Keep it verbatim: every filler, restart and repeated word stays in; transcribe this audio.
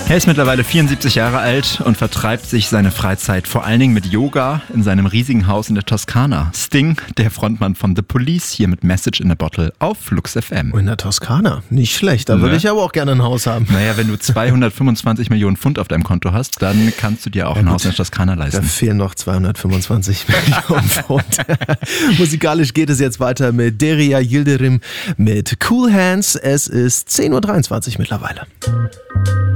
Er ist mittlerweile vierundsiebzig Jahre alt und vertreibt sich seine Freizeit vor allen Dingen mit Yoga in seinem riesigen Haus in der Toskana. Sting, der Frontmann von The Police, hier mit Message in a Bottle auf Flux F M. In der Toskana, nicht schlecht, da würde Ne? ich aber auch gerne ein Haus haben. Naja, wenn du zweihundertfünfundzwanzig Millionen Pfund auf deinem Konto hast, dann kannst du dir auch Ja, ein gut. Haus in der Toskana Da leisten. fehlen noch zweihundertfünfundzwanzig Millionen Pfund. Musikalisch geht es jetzt weiter mit Derya Yildirim mit Cool Hands. Es ist zehn Uhr dreiundzwanzig mittlerweile.